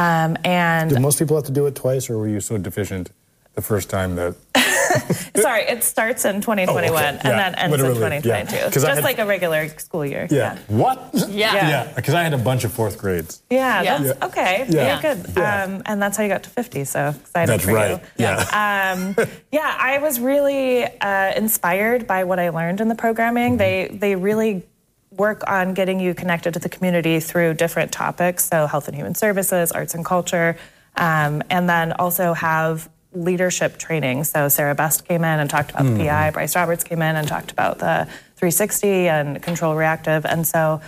Speaker 7: And
Speaker 2: Did most people have to do it twice, or were you so deficient the first time that...
Speaker 7: sorry, it starts in 2021
Speaker 2: okay.
Speaker 7: and then ends in
Speaker 2: Literally,
Speaker 7: 2022.
Speaker 2: yeah.
Speaker 7: Just like a regular school year.
Speaker 2: Yeah. What?
Speaker 5: Yeah.
Speaker 2: Yeah, because I had a bunch of fourth grades.
Speaker 7: Yeah,
Speaker 5: Yeah.
Speaker 7: that's okay.
Speaker 2: Yeah.
Speaker 7: Yeah, good.
Speaker 2: Yeah.
Speaker 7: And that's how you got to 50, so excited
Speaker 2: That's
Speaker 7: for
Speaker 2: right.
Speaker 7: you.
Speaker 2: Yeah.
Speaker 7: Yeah, I was really inspired by what I learned in the programming. They really work on getting you connected to the community through different topics, so health and human services, arts and culture, and then also have leadership training. So Sarah Best came in and talked about the PI. Bryce Roberts came in and talked about the 360 and control reactive. And so...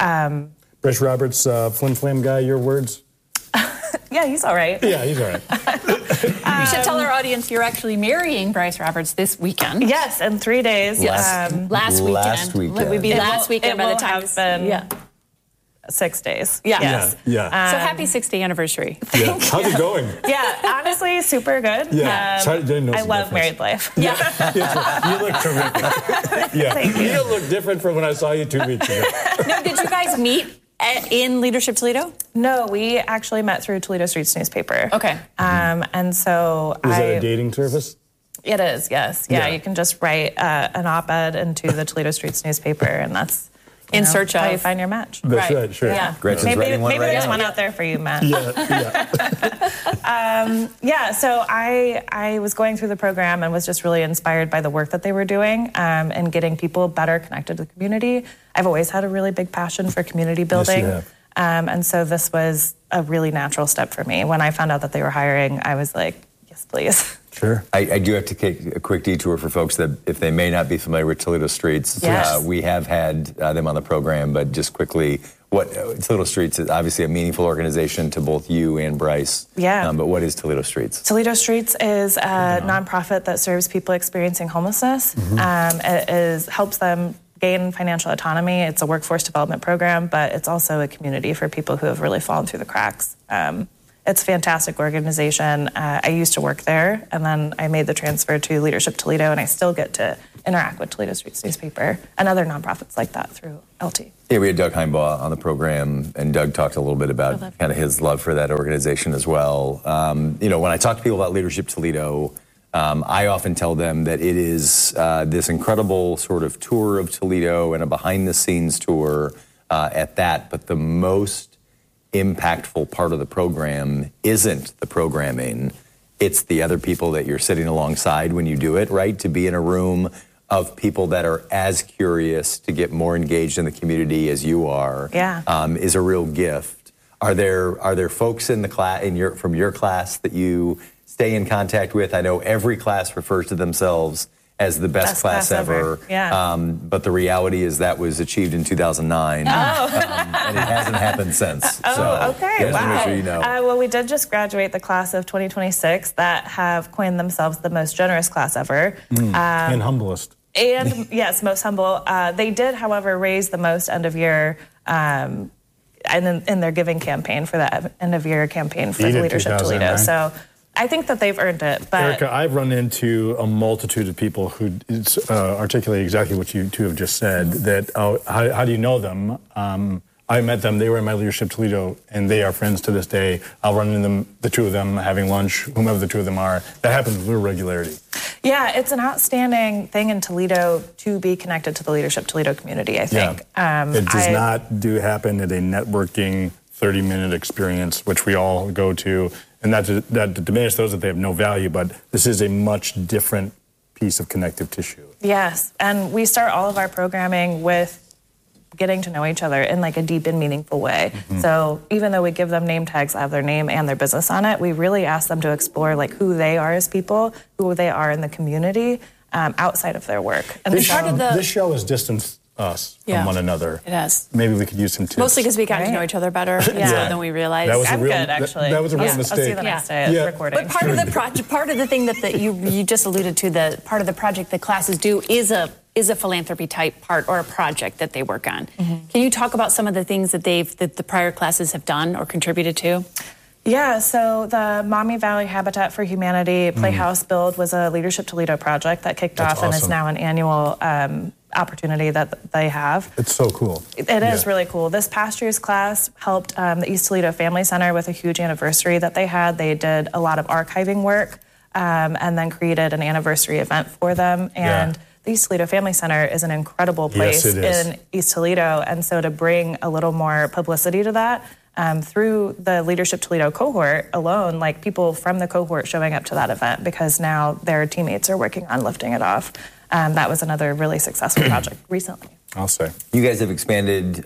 Speaker 2: Bryce Roberts, Flim Flam guy, your words?
Speaker 7: yeah, he's all right.
Speaker 2: Yeah, he's all right.
Speaker 5: You should tell our audience you're actually marrying Bryce Roberts this weekend.
Speaker 7: Yes, in 3 days.
Speaker 5: Last weekend.
Speaker 3: Last weekend.
Speaker 5: It would be
Speaker 7: It
Speaker 5: last
Speaker 7: won't-
Speaker 5: weekend
Speaker 7: it
Speaker 5: by the
Speaker 7: won't
Speaker 5: time.
Speaker 7: have been-
Speaker 5: Yeah.
Speaker 7: 6 days.
Speaker 5: Yeah.
Speaker 7: Yes.
Speaker 2: Yeah.
Speaker 5: So happy 60th anniversary.
Speaker 2: Yeah. How's it going?
Speaker 7: Yeah, honestly, super good.
Speaker 2: Yeah. Sorry, I didn't know
Speaker 7: I
Speaker 2: some
Speaker 7: love
Speaker 2: difference.
Speaker 7: married life.
Speaker 2: You look terrific. Yeah.
Speaker 7: Thank you.
Speaker 2: You look different from when I saw you 2 weeks ago.
Speaker 5: Now, did you guys meet in Leadership Toledo?
Speaker 7: No, we actually met through Toledo Streets newspaper.
Speaker 5: Okay.
Speaker 7: And so
Speaker 2: Is that a dating service?
Speaker 7: It is, yes. Yeah,
Speaker 2: Yeah.
Speaker 7: you can just write an op-ed into the Toledo Streets newspaper, and that's
Speaker 5: In search
Speaker 7: how
Speaker 5: of-
Speaker 7: you find your match.
Speaker 2: That's right, sure.
Speaker 7: Yeah.
Speaker 3: Gretchen's
Speaker 7: maybe
Speaker 3: writing one
Speaker 7: maybe
Speaker 3: right
Speaker 7: there's
Speaker 3: now.
Speaker 7: one out there for you, Matt.
Speaker 2: Yeah.
Speaker 7: Yeah, so I was going through the program and was just really inspired by the work that they were doing and getting people better connected to the community. I've always had a really big passion for community building.
Speaker 2: have.
Speaker 7: And so this was a really natural step for me. When I found out that they were hiring, I was like, yes, please.
Speaker 2: Sure.
Speaker 3: I do have to take a quick detour for folks that, if they may not be familiar with Toledo Streets,
Speaker 7: Yes.
Speaker 3: we have had them on the program, but just quickly, what Toledo Streets is obviously a meaningful organization to both you and Bryce.
Speaker 7: Yeah.
Speaker 3: But what is Toledo Streets?
Speaker 7: Toledo Streets is a nonprofit that serves people experiencing homelessness. It helps them gain financial autonomy. It's a workforce development program, but it's also a community for people who have really fallen through the cracks. It's a fantastic organization. I used to work there, and then I made the transfer to Leadership Toledo, and I still get to interact with Toledo Streets newspaper and other nonprofits like that through LT.
Speaker 3: Yeah, we had Doug Heimbaugh on the program, and Doug talked a little bit about kind of his love for that organization as well. When I talk to people about Leadership Toledo, I often tell them that it is this incredible sort of tour of Toledo and a behind-the-scenes tour at that, but the most impactful part of the program isn't the programming. It's the other people that you're sitting alongside when you do it, right? To be in a room of people that are as curious to get more engaged in the community as you are, is a real gift. Are there folks in the class from your class that you stay in contact with? I know every class refers to themselves as the best class ever.
Speaker 7: Yeah.
Speaker 3: But the reality is that was achieved in 2009. And it hasn't happened since.
Speaker 7: Okay. Wow.
Speaker 3: Make sure you know.
Speaker 7: Well, we did just graduate the class of 2026 that have coined themselves the most generous class ever.
Speaker 2: And humblest.
Speaker 7: And yes, most humble. They did, however, raise the most end of year in their giving campaign for that end of year campaign for the Leadership Toledo. So I think that they've earned it. But
Speaker 2: Erica, I've run into a multitude of people who articulate exactly what you two have just said. That how do you know them? I met them. They were in my Leadership Toledo, and they are friends to this day. I'll run into them, the two of them, having lunch, whomever the two of them are. That happens with regularity.
Speaker 7: Yeah, it's an outstanding thing in Toledo to be connected to the Leadership Toledo community, I think.
Speaker 2: It does not happen at a networking 30-minute experience, which we all go to. And that diminishes those that they have no value, but this is a much different piece of connective tissue.
Speaker 7: Yes, and we start all of our programming with getting to know each other in like a deep and meaningful way. So even though we give them name tags that have their name and their business on it, we really ask them to explore like who they are as people, who they are in the community, outside of their work. And
Speaker 2: this show has distanced us from one another.
Speaker 5: It has.
Speaker 2: Maybe we could use some tips.
Speaker 5: Mostly because we got to know each other better than we realized.
Speaker 7: I'm good, actually.
Speaker 2: That was a real mistake.
Speaker 7: I'll see you the next day at recording.
Speaker 5: But part of the thing that you just alluded to, the part of the project that classes do is a philanthropy type part or a project that they work on. Can you talk about some of the things that the prior classes have done or contributed to?
Speaker 7: Yeah, so the Maumee Valley Habitat for Humanity Playhouse Build was a Leadership Toledo project that kicked off and is now an annual opportunity that they have.
Speaker 2: It's so cool.
Speaker 7: It is really cool. This past year's class helped the East Toledo Family Center with a huge anniversary that they had. They did a lot of archiving work and then created an anniversary event for them. And the East Toledo Family Center is an incredible place in East Toledo. And so to bring a little more publicity to that, through the Leadership Toledo cohort alone, like people from the cohort showing up to that event because now their teammates are working on lifting it off. That was another really successful project recently.
Speaker 2: I'll say.
Speaker 3: You guys have expanded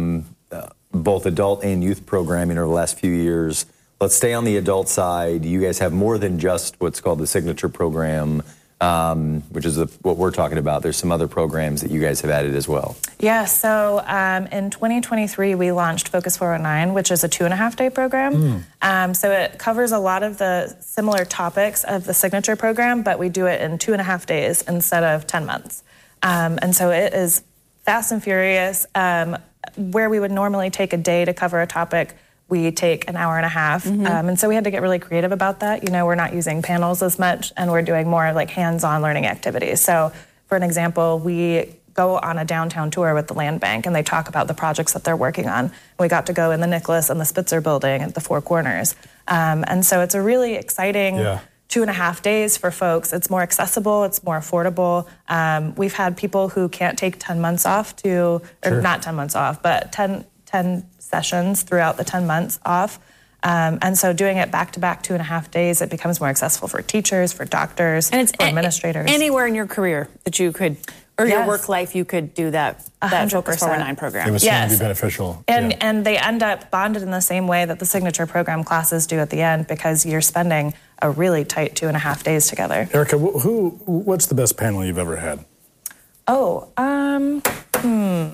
Speaker 3: both adult and youth programming over the last few years. Let's stay on the adult side. You guys have more than just what's called the Signature Program, which is what we're talking about. There's some other programs that you guys have added as well.
Speaker 7: Yeah, so in 2023, we launched Focus 409, which is a 2.5-day program. So it covers a lot of the similar topics of the Signature Program, but we do it in 2.5 days instead of 10 months. And so it is fast and furious. Where we would normally take a day to cover a topic, we take an hour and a half. And so we had to get really creative about that. You know, we're not using panels as much, and we're doing more like hands-on learning activities. So for an example, we go on a downtown tour with the Land Bank, and they talk about the projects that they're working on. We got to go in the Nicholas and the Spitzer building at the Four Corners. And so it's a really exciting 2.5 days for folks. It's more accessible, it's more affordable. We've had people who can't take 10 months off or not 10 months off, but 10 sessions throughout the 10 months off. And so doing it back-to-back 2.5 days, it becomes more accessible for teachers, for doctors,
Speaker 5: and it's
Speaker 7: for administrators.
Speaker 5: Anywhere in your career that you could, or your work life, you could do that
Speaker 7: 100%.
Speaker 5: Focus 409 program.
Speaker 2: It would seem to be beneficial.
Speaker 7: And they end up bonded in the same way that the Signature Program classes do at the end, because you're spending a really tight 2.5 days together.
Speaker 2: Erica, what's the best panel you've ever had?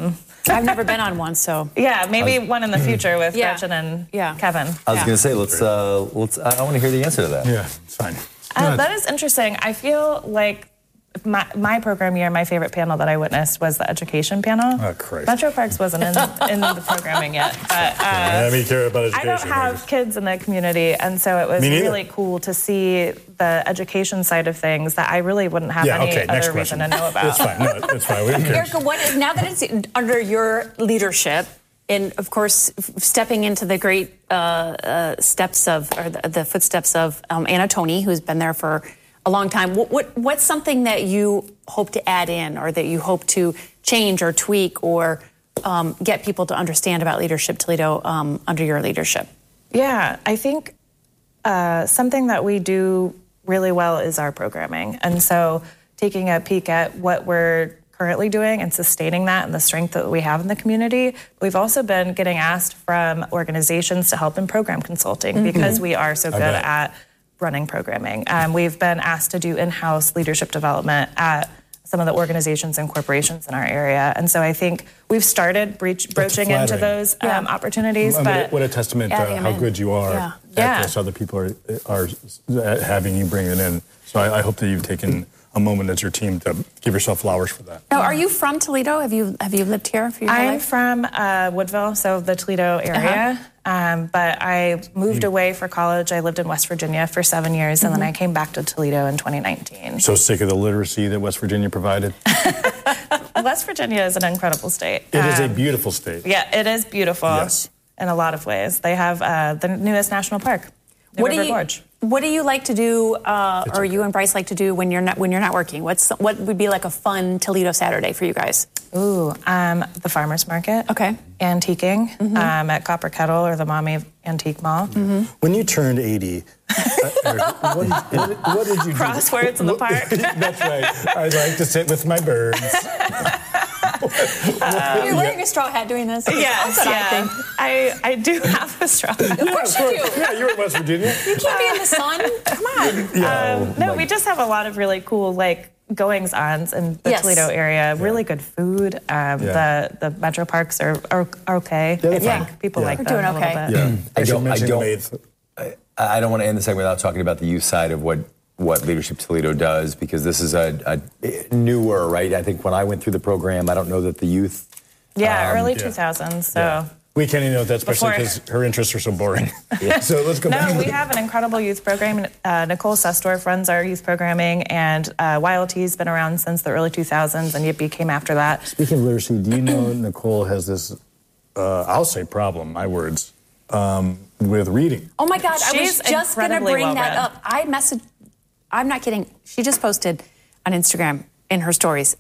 Speaker 5: I've never been on one, so.
Speaker 7: Yeah, maybe one in the future with
Speaker 5: Yeah.
Speaker 7: Gretchen and
Speaker 5: Yeah.
Speaker 7: Kevin.
Speaker 3: I was going to say, let's. I want to hear the answer to that.
Speaker 2: Yeah, it's fine.
Speaker 7: That is interesting. I feel like my program year, my favorite panel that I witnessed was the education panel.
Speaker 2: Oh, Christ.
Speaker 7: Metro Parks wasn't in the programming yet, but
Speaker 2: Let me care about
Speaker 7: I
Speaker 2: education.
Speaker 7: don't have kids in the community, and so it was
Speaker 2: Me neither.
Speaker 7: really cool to see the education side of things that I really wouldn't have
Speaker 2: Yeah,
Speaker 7: any
Speaker 2: okay, next
Speaker 7: other reason
Speaker 2: question.
Speaker 7: to know about.
Speaker 2: It's fine. No, it's fine. We don't care.
Speaker 5: Erica, now that it's under your leadership, and of course, stepping into the great steps of, or the footsteps of Anna Toney, who's been there for a long time, what's something that you hope to add in, or that you hope to change or tweak, or get people to understand about Leadership Toledo under your leadership?
Speaker 7: Yeah, I think something that we do really well is our programming. And so taking a peek at what we're currently doing and sustaining that and the strength that we have in the community. We've also been getting asked from organizations to help in program consulting because we are so good at running programming. We've been asked to do in-house leadership development at some of the organizations and corporations in our area. And so I think we've started broaching into those opportunities. But
Speaker 2: what a testament to how good you are at this. Other people are having you bring it in. So I hope that you've taken a moment as your team to give yourself flowers for that.
Speaker 5: Now, are you from Toledo? Have you lived here for your whole
Speaker 7: I'm
Speaker 5: life?
Speaker 7: from Woodville, so the Toledo area. But I moved away for college. I lived in West Virginia for 7 years, and then I came back to Toledo in 2019.
Speaker 2: So sick of the literacy that West Virginia provided?
Speaker 7: West Virginia is an incredible state.
Speaker 2: It is a beautiful state.
Speaker 7: Yeah, it is beautiful in a lot of ways. They have the newest national park, the River Gorge.
Speaker 5: What do you like to do, or you and Bryce like to do when you're not working? What would be like a fun Toledo Saturday for you guys?
Speaker 7: Ooh, the farmers market.
Speaker 5: Okay.
Speaker 7: Antiquing at Copper Kettle or the Mommy Antique Mall.
Speaker 2: When you turned 80, what did you do?
Speaker 7: Crosswords in the park.
Speaker 2: That's right. I like to sit with my birds.
Speaker 5: You're wearing a straw hat doing this?
Speaker 7: Yes,
Speaker 5: That's what I think.
Speaker 7: I do have a straw.
Speaker 5: Of course you do.
Speaker 2: Yeah, you're in West Virginia.
Speaker 5: You can't be in the sun. Come on.
Speaker 7: No, we just have a lot of really cool goings-ons in the Toledo area. Really good food. The metro parks are okay. I think people like them
Speaker 5: doing
Speaker 7: a little
Speaker 5: okay.
Speaker 7: bit.
Speaker 3: I don't want to end the segment without talking about the youth side of what Leadership Toledo does, because this is a newer, right? I think when I went through the program, I don't know that the youth.
Speaker 7: Early 2000s. So.
Speaker 2: We can't even know that, especially because her interests are so boring. So let's go back.
Speaker 7: No, we have an incredible youth program. Nicole Sustorf runs our youth programming, and YLT's been around since the early 2000s, and Yippee came after that.
Speaker 2: Speaking of literacy, do you know Nicole has this, I'll say problem, my words, with reading?
Speaker 5: Oh my God, I
Speaker 7: She's
Speaker 5: was just going to
Speaker 7: incredibly
Speaker 5: bring that
Speaker 7: well-read.
Speaker 5: up. I'm not kidding. She just posted on Instagram in her stories,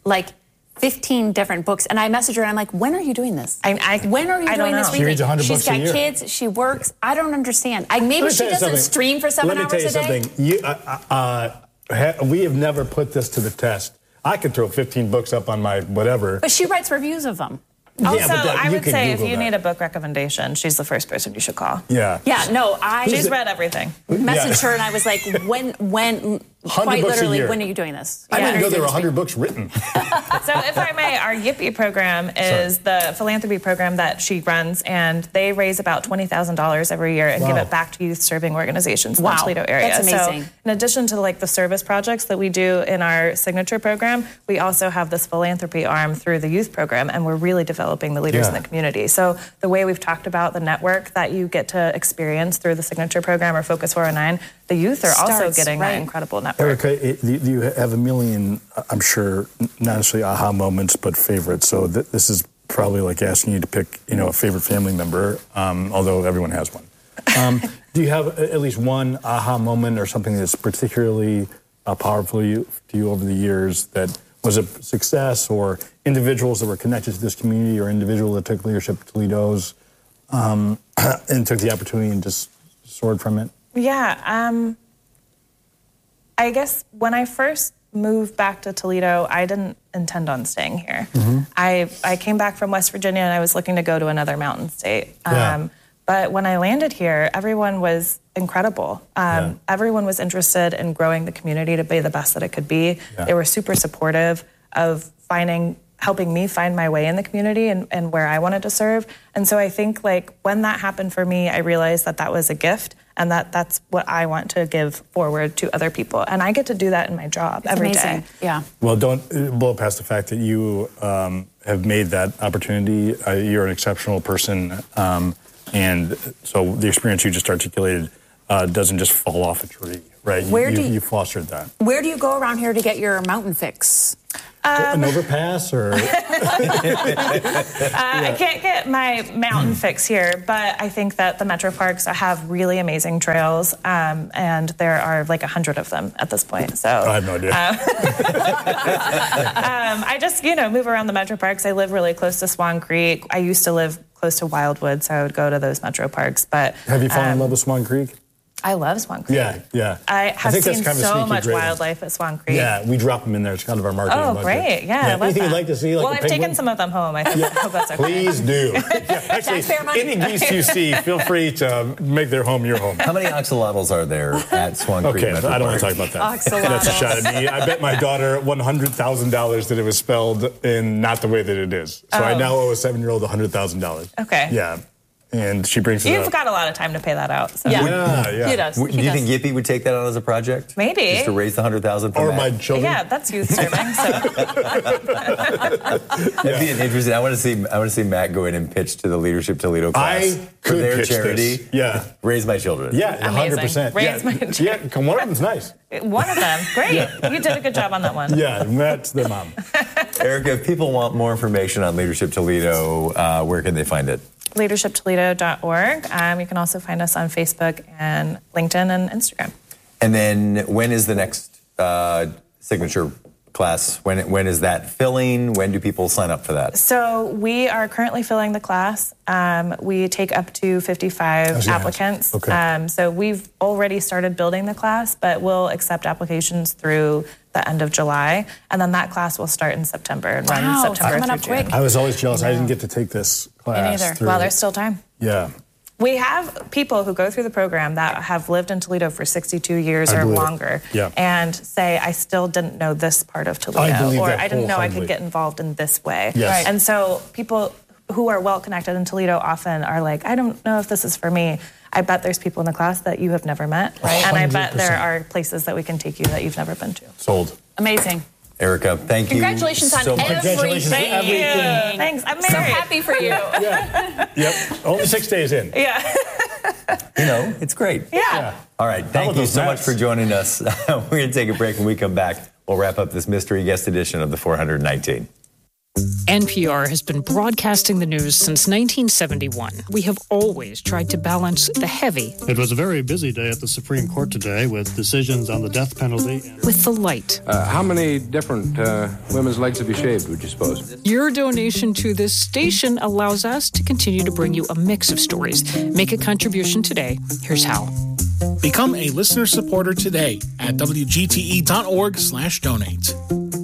Speaker 5: 15 different books. And I messaged her and I'm like, when are you doing this? When are you doing this reading?
Speaker 2: She reads 100 books a year.
Speaker 5: She's got kids. She works. I don't understand. Maybe she doesn't stream for 7 hours a day.
Speaker 2: Let me tell you something. We have never put this to the test. I could throw 15 books up on my whatever.
Speaker 5: But she writes reviews of them.
Speaker 7: Also, I would say if you need a book recommendation, she's the first person you should call.
Speaker 2: Yeah.
Speaker 5: Yeah, no,
Speaker 7: She's read everything.
Speaker 5: Messaged her and I was like, when quite literally, when are you doing this?
Speaker 2: I didn't know there were 100 books written.
Speaker 7: So if I may, our Yippee program is the philanthropy program that she runs, and they raise about $20,000 every year and give it back to youth serving organizations in the Toledo area.
Speaker 5: That's amazing.
Speaker 7: So in addition to the service projects that we do in our signature program, we also have this philanthropy arm through the youth program, and we're really developing the leaders in the community. So the way we've talked about the network that you get to experience through the signature program or Focus 409, the youth are also getting that incredible network.
Speaker 2: Erica, you have a million, I'm sure, not necessarily aha moments, but favorites. So this is probably like asking you to pick, a favorite family member, although everyone has one. Do you have at least one aha moment or something that's particularly powerful to you over the years that was a success, or individuals that were connected to this community, or individual that took Leadership Toledo's and took the opportunity and just soared from it?
Speaker 7: Yeah, I guess when I first moved back to Toledo, I didn't intend on staying here. I came back from West Virginia and I was looking to go to another mountain state. But when I landed here, everyone was incredible. Everyone was interested in growing the community to be the best that it could be. They were super supportive of finding helping me find my way in the community and where I wanted to serve. And so I think like when that happened for me, I realized that was a gift and that's what I want to give forward to other people. And I get to do that in my job every day.
Speaker 5: Yeah.
Speaker 2: Well, don't blow past the fact that you have made that opportunity. You're an exceptional person. And so the experience you just articulated doesn't just fall off a tree, right? You fostered that.
Speaker 5: Where do you go around here to get your mountain fix?
Speaker 2: An overpass or?
Speaker 7: I can't get my mountain fix here, but I think that the Metro Parks have really amazing trails, and there are like 100 of them at this point. So
Speaker 2: I have no idea.
Speaker 7: I just, move around the Metro Parks. I live really close to Swan Creek. I used to live close to Wildwood, so I would go to those Metro Parks. But
Speaker 2: have you fallen in love with Swan Creek?
Speaker 7: I love Swan Creek.
Speaker 2: Yeah.
Speaker 7: I have
Speaker 2: think
Speaker 7: seen
Speaker 2: that's kind of
Speaker 7: so much
Speaker 2: great
Speaker 7: wildlife at Swan Creek.
Speaker 2: Yeah, we drop them in there. It's kind of our marketing budget.
Speaker 7: Great. Yeah, I love
Speaker 2: anything
Speaker 7: that.
Speaker 2: you'd like to see? Like
Speaker 7: I've taken some of them home. I hope that's okay.
Speaker 2: Please do. Actually, any geese you see, feel free to make their home your home.
Speaker 3: How many axolotls are there at Swan Creek?
Speaker 2: Okay, I don't want to talk about that.
Speaker 5: Axolotls.
Speaker 2: That's a shot at me. I bet my daughter $100,000 that it was spelled in not the way that it is. So I now owe a 7-year-old $100,000.
Speaker 7: Okay.
Speaker 2: Yeah. And she brings it up.
Speaker 7: You've got a lot of time to pay that out. So.
Speaker 2: Yeah.
Speaker 5: He does.
Speaker 3: Do you think Yippee would take that on as a project?
Speaker 7: Maybe.
Speaker 3: Just to raise the $100,000 for
Speaker 2: Or
Speaker 3: Matt?
Speaker 2: my children.
Speaker 7: Yeah, that's youth serving. So.
Speaker 3: That'd be an interesting. I want to see Matt go in and pitch to the Leadership Toledo class for their
Speaker 2: pitch
Speaker 3: charity.
Speaker 2: this. Yeah.
Speaker 3: Raise my children.
Speaker 2: Yeah,
Speaker 7: Amazing.
Speaker 2: 100%.
Speaker 7: Raise my children.
Speaker 2: Yeah, one of them's nice.
Speaker 7: One of them. Great. You did a good job on that one.
Speaker 2: Yeah, Matt's the mom.
Speaker 3: Erica, if people want more information on Leadership Toledo, where can they find it?
Speaker 7: leadershiptoledo.org. You can also find us on Facebook and LinkedIn and Instagram.
Speaker 3: And then when is the next signature class? When is that filling? When do people sign up for that?
Speaker 7: So we are currently filling the class. We take up to 55 applicants.
Speaker 2: Okay.
Speaker 7: So we've already started building the class, but we'll accept applications through the end of July. And then that class will start in September and run September
Speaker 5: coming up
Speaker 7: through June.
Speaker 5: quick.
Speaker 2: I was always jealous. I didn't get to take this class.
Speaker 5: Me neither.
Speaker 2: through-
Speaker 7: Well, there's still time.
Speaker 2: Yeah.
Speaker 7: We have people who go through the program that have lived in Toledo for 62 years
Speaker 2: I
Speaker 7: or
Speaker 2: believe it.
Speaker 7: longer
Speaker 2: Yeah.
Speaker 7: and say, I still didn't know this part of Toledo,
Speaker 2: I believe
Speaker 7: or
Speaker 2: that
Speaker 7: I didn't know I
Speaker 2: wholeheartedly.
Speaker 7: could get involved in this way.
Speaker 2: Yes. Right.
Speaker 7: And so people who are well connected in Toledo often are like, I don't know if this is for me. I bet there's people in the class that you have never met.
Speaker 2: Right.
Speaker 7: And I bet
Speaker 2: 100%.
Speaker 7: there are places that we can take you that you've never been to.
Speaker 2: Sold.
Speaker 5: Amazing.
Speaker 3: Erica, thank you.
Speaker 5: Congratulations on
Speaker 3: so much.
Speaker 2: Congratulations on
Speaker 5: everything.
Speaker 2: everything.
Speaker 7: Thanks. I'm
Speaker 5: So
Speaker 7: married.
Speaker 5: happy for you.
Speaker 2: Yep. Only 6 days in.
Speaker 7: Yeah.
Speaker 3: It's great.
Speaker 7: Yeah.
Speaker 3: All right,
Speaker 2: How
Speaker 3: thank
Speaker 2: about
Speaker 3: you
Speaker 2: those
Speaker 3: so much
Speaker 2: Mets?
Speaker 3: for joining us. We're going to take a break. When we come back, we'll wrap up this mystery guest edition of the 419.
Speaker 8: NPR has been broadcasting the news since 1971. We have always tried to balance the heavy
Speaker 9: It was a very busy day at the Supreme Court today with decisions on the death penalty.
Speaker 8: with the light.
Speaker 10: How many different women's legs have you shaved, would you suppose?
Speaker 8: Your donation to this station allows us to continue to bring you a mix of stories. Make a contribution today. Here's how.
Speaker 11: Become a listener supporter today at WGTE.org/donate.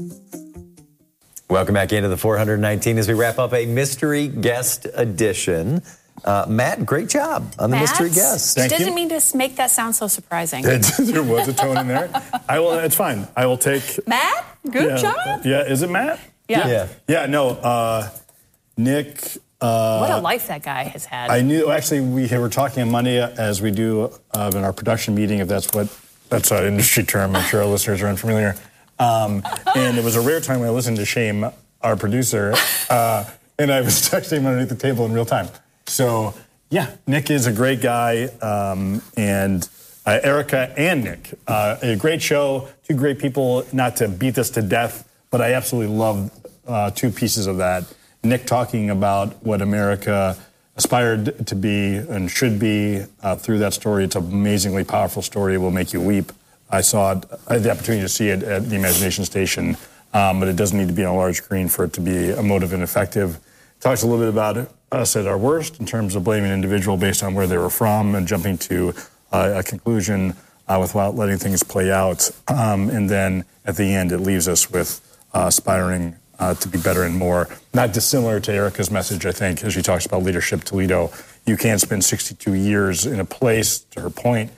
Speaker 3: Welcome back into the 419 as we wrap up a mystery guest edition. Matt, great job on the mystery guest.
Speaker 2: Thank
Speaker 5: Doesn't
Speaker 2: you.
Speaker 5: mean to make that sound so surprising.
Speaker 2: There was a tone in there. It's fine. I will take.
Speaker 5: Matt, good job.
Speaker 2: Yeah, is it Matt?
Speaker 5: Yeah.
Speaker 2: Yeah, no. Nick.
Speaker 5: What a life that guy has had.
Speaker 2: I knew, actually, we were talking on Monday, as we do in our production meeting, if that's an industry term. I'm sure our listeners are unfamiliar. And it was a rare time when I listened to Shame, our producer, and I was texting him underneath the table in real time. So, yeah, Nick is a great guy, and Erica and Nick. A great show, two great people, not to beat this to death, but I absolutely love two pieces of that. Nick talking about what America aspired to be and should be through that story. It's an amazingly powerful story. It will make you weep. I had the opportunity to see it at the Imagination Station, but it doesn't need to be on a large screen for it to be emotive and effective. Talks a little bit about us at our worst in terms of blaming an individual based on where they were from and jumping to a conclusion without letting things play out. And then at the end, it leaves us with aspiring to be better and more. Not dissimilar to Erica's message, I think, as she talks about Leadership Toledo. You can't spend 62 years in a place, to her point,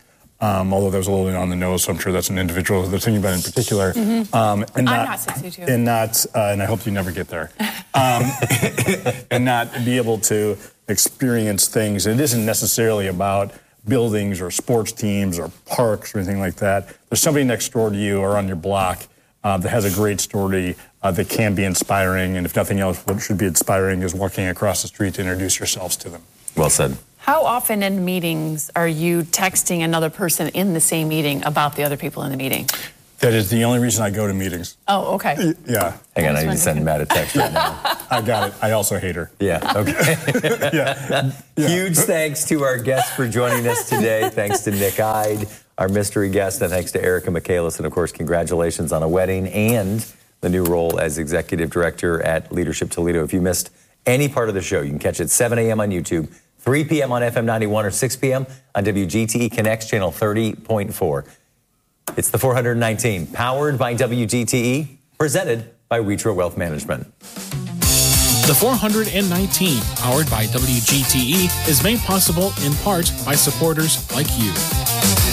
Speaker 2: although that was a little bit on the nose, so I'm sure that's an individual they're thinking about in particular. And
Speaker 5: I'm not 62.
Speaker 2: And I hope you never get there. And not be able to experience things. And it isn't necessarily about buildings or sports teams or parks or anything like that. There's somebody next door to you or on your block that has a great story that can be inspiring. And if nothing else, what should be inspiring is walking across the street to introduce yourselves to them.
Speaker 3: Well said.
Speaker 5: How often in meetings are you texting another person in the same meeting about the other people in the meeting?
Speaker 2: That is the only reason I go to meetings.
Speaker 5: Oh, okay.
Speaker 2: Yeah.
Speaker 3: Hang on, I need to send Matt a text right now.
Speaker 2: I got it. I also hate her.
Speaker 3: Yeah, okay.
Speaker 2: Yeah.
Speaker 3: Huge thanks to our guests for joining us today. Thanks to Nick Ide, our mystery guest, and thanks to Erica Michaelis. And, of course, congratulations on a wedding and the new role as Executive Director at Leadership Toledo. If you missed any part of the show, you can catch it 7 a.m. on YouTube, 3 p.m. on FM 91, or 6 p.m. on WGTE Connects Channel 30.4. It's the 419, powered by WGTE, presented by Witro Wealth Management.
Speaker 11: The 419, powered by WGTE, is made possible in part by supporters like you.